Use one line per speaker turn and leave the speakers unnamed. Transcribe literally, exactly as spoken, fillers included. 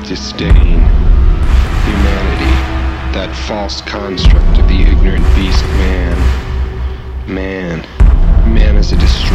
disdain. Humanity, that false construct of the ignorant beast man,